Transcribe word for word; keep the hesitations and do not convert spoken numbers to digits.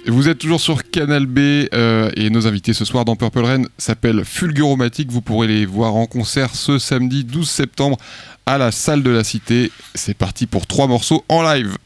Vous êtes toujours sur Canal B euh, et nos invités ce soir dans Purple Rain s'appellent Fulguromatic. Vous pourrez les voir en concert ce samedi douze septembre à la Salle de la Cité. C'est parti pour trois morceaux en live.